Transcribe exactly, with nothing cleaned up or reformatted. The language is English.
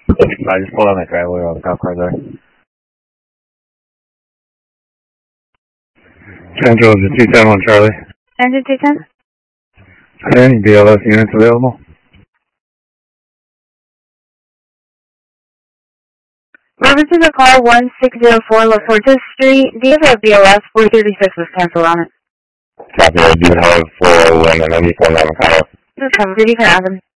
I just pulled on that driveway where all the cop cars are. Central is two ten one Charlie. Engine two ten? Any B L S units available? Rover to the car one six zero four La Fortes Street. Do you have a B L S? four thirty-six was canceled on it. Copy, I do have four oh one and ninety-four Navacado. Just covered. You can have them.